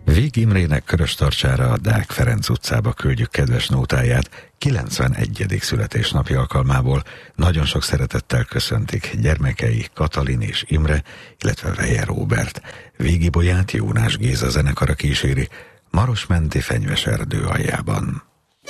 Vég Imrének Köröstarcsára, a Deák Ferenc utcába küldjük kedves nótáját 91. születésnapja alkalmából. Nagyon sok szeretettel köszöntik gyermekei Katalin és Imre, illetve Veje Róbert. Végi Bolyát Jónás Géza zenekara kíséri Marosmenti fenyves erdő aljában.